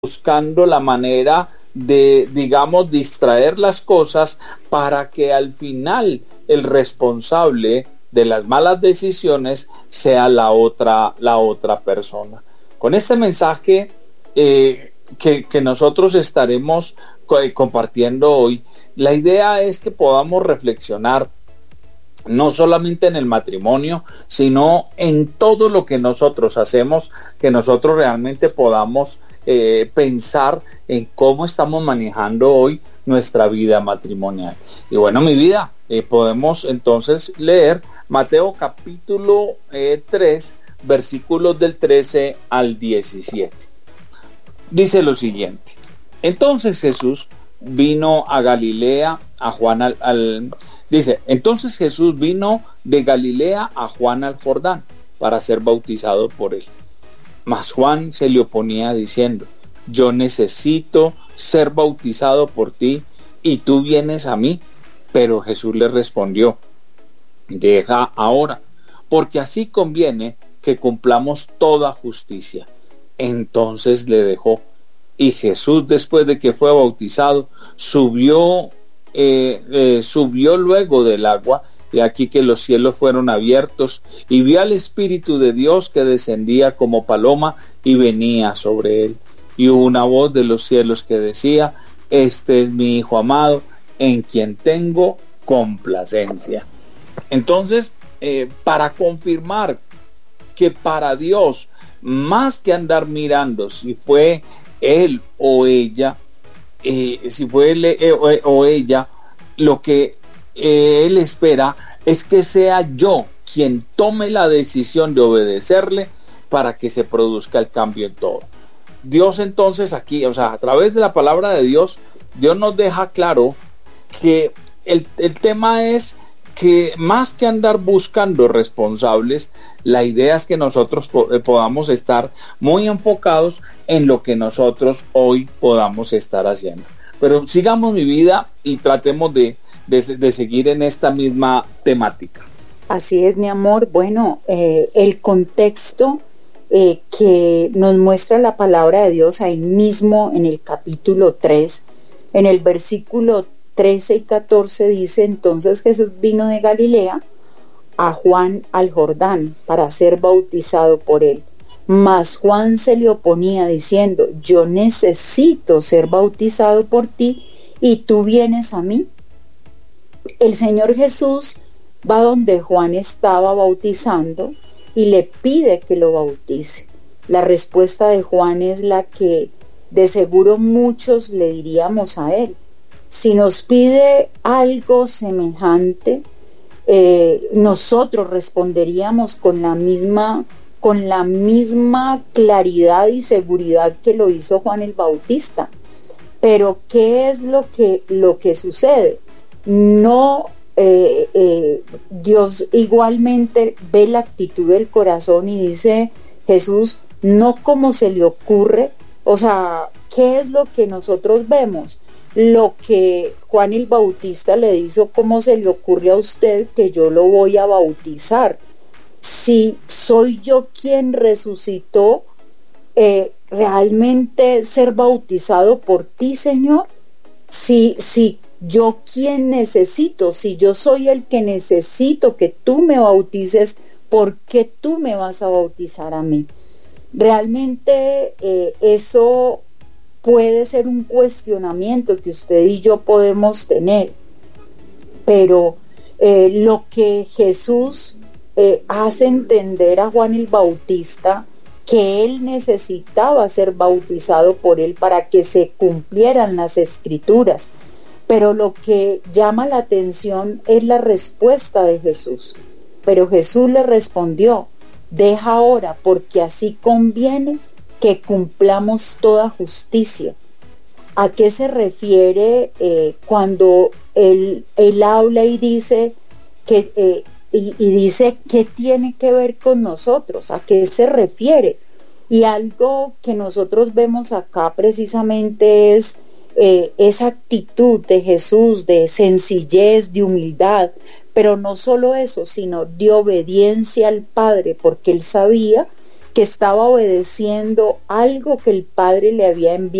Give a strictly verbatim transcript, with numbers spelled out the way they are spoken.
buscando la manera de, digamos, distraer las cosas para que al final el responsable de las malas decisiones sea la otra, la otra persona. Con este mensaje eh, que, que nosotros estaremos compartiendo hoy, la idea es que podamos reflexionar no solamente en el matrimonio, sino en todo lo que nosotros hacemos, que nosotros realmente podamos eh, pensar en cómo estamos manejando hoy nuestra vida matrimonial. Y bueno, mi vida, eh, podemos entonces leer Mateo capítulo eh, tres, versículos del trece al diecisiete. Dice lo siguiente: entonces Jesús vino a Galilea, a Juan al, al dice, entonces Jesús vino de Galilea a Juan al Jordán para ser bautizado por él. Mas Juan se le oponía diciendo: yo necesito ser bautizado por ti y tú vienes a mí. Pero Jesús le respondió: deja ahora, porque así conviene que cumplamos toda justicia. Entonces le dejó. Y Jesús, después de que fue bautizado, subió, eh, eh, subió luego del agua, y aquí que los cielos fueron abiertos, y vio al Espíritu de Dios que descendía como paloma y venía sobre él. Y hubo una voz de los cielos que decía: este es mi Hijo amado, en quien tengo complacencia. Entonces, eh, para confirmar que para Dios, más que andar mirando si fue él o ella, eh, si fue él eh, o, o ella, lo que eh, él espera es que sea yo quien tome la decisión de obedecerle para que se produzca el cambio en todo. Dios entonces aquí, o sea, a través de la palabra de Dios, Dios nos deja claro que el, el tema es que más que andar buscando responsables, la idea es que nosotros podamos estar muy enfocados en lo que nosotros hoy podamos estar haciendo. Pero sigamos mi vida y tratemos de, de, de seguir en esta misma temática. Así es, mi amor. Bueno, eh, el contexto eh, que nos muestra la palabra de Dios ahí mismo en el capítulo tres, en el versículo trece y catorce dice: entonces Jesús vino de Galilea a Juan al Jordán para ser bautizado por él. Mas Juan se le oponía diciendo: yo necesito ser bautizado por ti y tú vienes a mí. El Señor Jesús va donde Juan estaba bautizando y le pide que lo bautice. La respuesta de Juan es la que de seguro muchos le diríamos a él. Si nos pide algo semejante, eh, nosotros responderíamos con la misma, con la misma claridad y seguridad que lo hizo Juan el Bautista. Pero ¿qué es lo que, lo que sucede? No, eh, eh, Dios igualmente ve la actitud del corazón y dice: Jesús, no como se le ocurre. O sea, ¿qué es lo que nosotros vemos? Lo que Juan el Bautista le hizo: ¿cómo se le ocurre a usted que yo lo voy a bautizar? Si soy yo quien resucitó, eh, realmente ser bautizado por ti, Señor. Si, si yo quien necesito, si yo soy el que necesito que tú me bautices, ¿por qué tú me vas a bautizar a mí? Realmente eh, eso puede ser un cuestionamiento que usted y yo podemos tener, pero eh, lo que Jesús eh, hace entender a Juan el Bautista, que él necesitaba ser bautizado por él para que se cumplieran las escrituras. Pero lo que llama la atención es la respuesta de Jesús. Pero Jesús le respondió: deja ahora, porque así conviene que cumplamos toda justicia. ¿A qué se refiere eh, cuando él, él habla y dice que eh, y, y dice qué tiene que ver con nosotros? ¿A qué se refiere? Y algo que nosotros vemos acá precisamente es eh, esa actitud de Jesús, de sencillez, de humildad, pero no solo eso, sino de obediencia al Padre, porque él sabía que estaba obedeciendo algo que el Padre le había enviado